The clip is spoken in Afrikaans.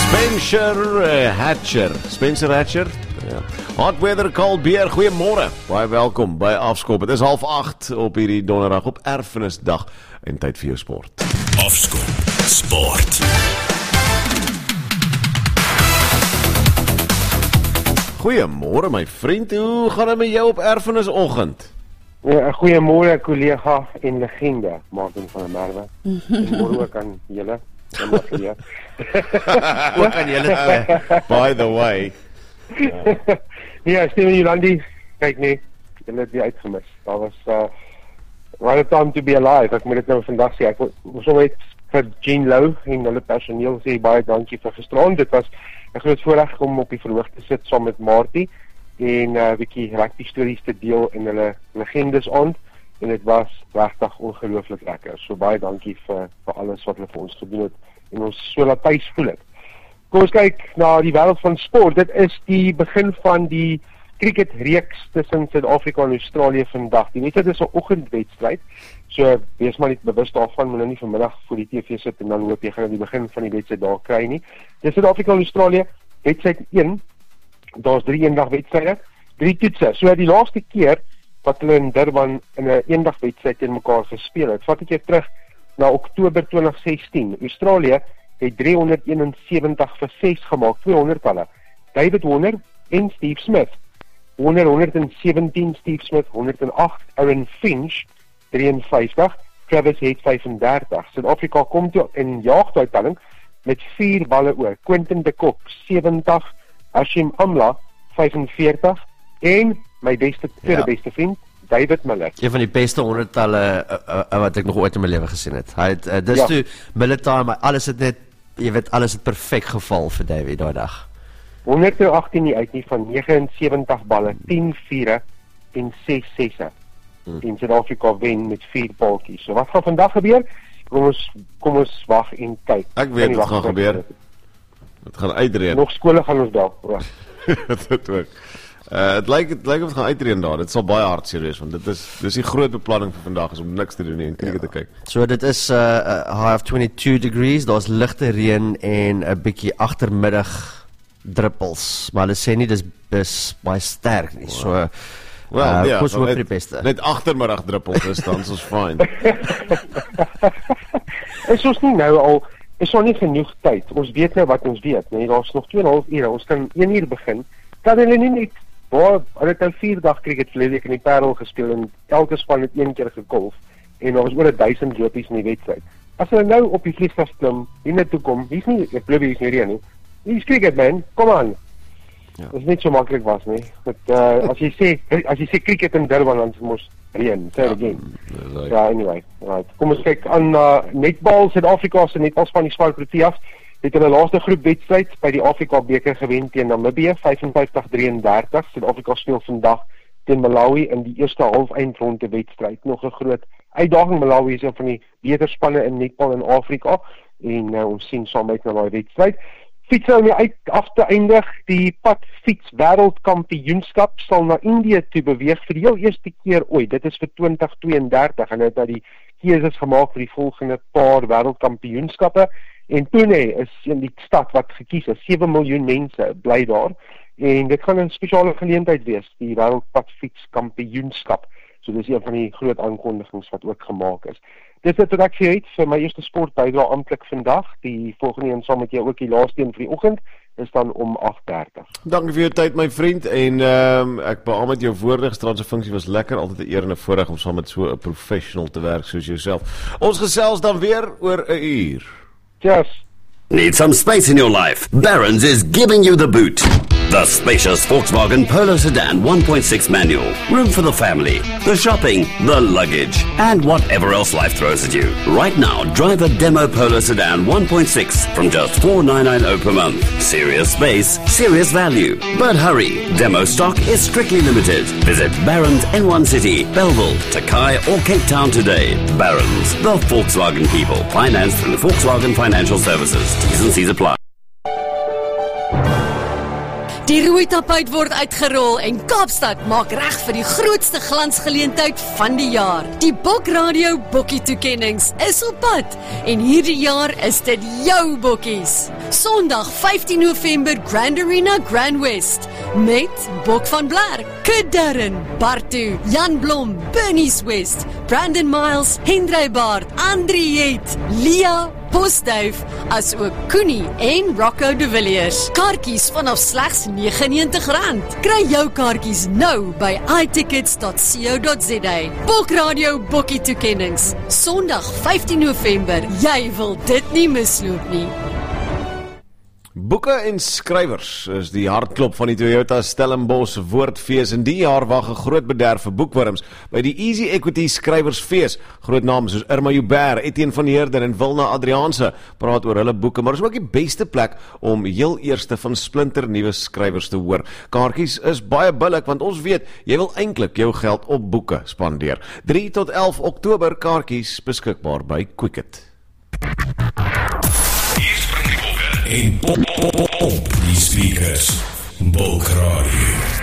Spencer Hatcher. Ja. Hot weather, cold beer, goeiemôre. Baie welkom by Afskop. Het is 7:30 op hierdie donderdag op Erfenisdag en tyd vir jou sport. Afskop Sport. Goeiemôre my vriend, hoe gaan dit met jou op Erfenisoggend? Ja, goeiemôre kollega en legende, Martin van der Merwe. Môre ook aan julle. Ook aan julle. By the way. Ja, Steven Jolandi, kyk nee, julle het die uitgemis. Daar was what a time to be alive. Ek moet dit nou vandag sê. Ek wil sommer net vir Jean Lou en hulle personeel sê baie dankie vir gisteraan. Dit was 'n groot voorreg om op die verhoog te sit saam met Martie en 'n bietjie rugby stories te deel in hulle legendes aand. En dit was regtig ongelooflik lekker. So baie dankie vir alles wat hulle vir ons gedoen het en ons so laat tuis voel het. Kom ons kyk na die wêreld van sport. Dit is die begin van die cricketreeks tussen Suid-Afrika en Australië vandag. Die wedstryd is 'n oggendwedstryd. So wees maar net bewus daarvan, moet nou nie vanmiddag voor die TV sit en dan hoop jy gaan aan die begin van die wedstryd daar kry nie. Dis Suid-Afrika en Australië, wedstryd 1. Daar's 3 eendagwedstryde, 3 toetse. So die laaste keer wat hulle in Durban in 'n eendagwedstryd teen mekaar gespeel het, vat ek jou terug na Oktober 2016. Australië het 371 vir 6 gemaak, 200-talle. David Warner en Steve Smith. Warner 117, Steve Smith 108, Aaron Finch 53, Travis Head 35. Suid-Afrika kom toe in jaagtuitalling met 4 balle oor. Quentin de Kock 70, Hashim Amla 45 en my tweede beste vriend, David Miller. Een van die beste 100-talle wat ek nog ooit in my lewe gesien het. Hy het dis toe Militaar, maar alles het net, jy weet, alles het perfek geval vir David daai dag. 118 nie uit nie van 79 balle, 10 vure en 6 sesse. En Suid-Afrika wen met 4 paaltjies. So wat gaan vandag gebeur? Kom ons wag en kyk. Ek weet wat gaan gebeur. Dit gaan uitreën. Nog skole gaan ons daar. Dit ook. Het lyk of het gaan uitreën daar. Dit sal baie hartseer wees, want dis die groot beplanning vir vandag is om niks te doen nie en cricket te kyk. So dit is high of 22 degrees, daar's ligte reën en 'n bietjie agtermiddag druppels, maar hulle sê nie dis baie sterk nie. So ons hoop vir die beste. Net agtermiddag druppels is dan soos fyn. Is ons nie nou al, is al nie genoeg tyd. Ons weet nou wat ons weet, nee, daar's nog 2,5 ure. Ons kan 1 uur begin. Kan hulle nie net hulle het nou 4 dag cricket verlede week in die Parel gespeel en elke span het 1 keer gegolf en daar was oor 1000 lopies in die wedstryd. As hulle nou op die vliegtuig klim, hier na toe kom, hier's nie, ek glo hier's nie reën nie. Hier's cricket man, kom aan. Ja. Dit is niet zo makkelijk was, nee. Als je sê cricket in Durban, dan mos reën, say it again. Ja, anyway. Right. Kom ons kyk aan netbal. Suid-Afrika se netbalspan die Spar Proteas het hulle laaste groepwedstryd by die Afrika beker gewen teen Namibië 55-33. Suid-Afrika speel vandag teen Malawi in die eerste halfeindronde wedstryd. Nog 'n groot uitdaging. Malawi is een van die beter spanne in netbal in Afrika en ons sien saam uit na daai wedstryd. Fiets nou uit af te eindig. Die padfiets wêreldkampioenskap sal na Indië toe beweeg vir die heel eerste keer ooit. Dit is vir 2032 en dit het die keuses gemaak vir die volgende paar wêreldkampioenskappe. En Pune is in die stad wat gekies is. 7 miljoen mense bly daar en dit gaan 'n spesiale geleentheid wees, die wêreldpadfietskampioenskap. So dis een van die groot aankondigings wat ook gemaak is. Dis dit wat ek vir jou het vir my eerste sportbydra amptelik vandag. Die volgende een saam met jou ook die laaste een vir die oggend is dan om 8:30. Dankie vir jou tyd my vriend en ek beamoen met jou woorde. Gisterandse funksie was lekker, altyd 'n eer en 'n voorreg om saam met so 'n professional te werk soos jouself. Ons gesels dan weer oor 'n uur. Cheers. Need some space in your life? Barron's is giving you the boot. The spacious Volkswagen Polo Sedan 1.6 manual. Room for the family, the shopping, the luggage, and whatever else life throws at you. Right now, drive a demo Polo Sedan 1.6 from just $4,990 per month. Serious space, serious value. But hurry, demo stock is strictly limited. Visit Barron's N1 City, Belleville, Takai, or Cape Town today. Barron's, the Volkswagen people. Financed through Volkswagen Financial Services. T's and C's apply. Die rooi tapuit word uitgerol en Kaapstad maak reg vir die grootste glansgeleentheid van die jaar. Die Bok Radio Bokkie toekennings is op pad en hierdie jaar is dit jou bokkies. Sondag 15 November Grand Arena Grand West met Bok van Blerk, Kid Darren, Bartu, Jan Blom, Bernice West, Brandon Miles, Hendrey Baard, Andriet, Lia Postduif, as ook Koenie en Rocco de Villiers. Kaartjies vanaf slegs R99. Kry jou kaartjies nou by itickets.co.za. Bok Radio Bokkie toekennings. Sondag 15 November. Jy wil dit nie misloop nie. Boeke en skrywers is die hartklop van die Toyota Stellenbosch Woordfees en die jaar wag 'n groot bederf vir boekwurms by die Easy Equity Skrywersfees. Groot name soos Irma Joubert, Etienne van Heerden en Wilna Adriaanse praat oor hulle boeke, maar is ook die beste plek om heel eerste van splinter nuwe skrywers te hoor. Kaartjies is baie billik want ons weet jy wil eintlik jou geld op boeke spandeer. 3 tot 11 Oktober kaartjies beskikbaar by Quicket. En pop die speakers, Bok Radio.